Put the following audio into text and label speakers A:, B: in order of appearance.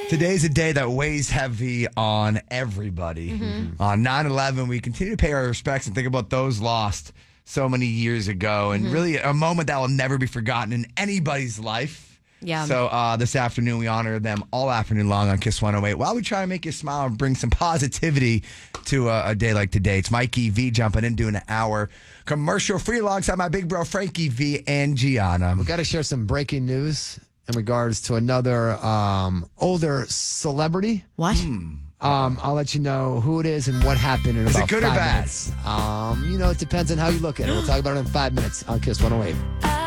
A: Today's a day that weighs heavy on everybody. On 9/11, we continue to pay our respects and think about those lost so many years ago. And really a moment that will never be forgotten in anybody's life.
B: Yeah.
A: So this afternoon, we honor them all afternoon long on Kiss 108 while we try to make you smile and bring some positivity to a day like today. It's Mikey V jumping in, doing an hour commercial free alongside my big bro, Frankie V and Gianna.
C: We got to share some breaking news in regards to another older celebrity.
B: What?
C: I'll let you know who it is and what happened in
A: Is it
C: about
A: good or
C: 5
A: bad?
C: minutes. It depends on how you look at it. We'll talk about it in 5 minutes on Kiss 108.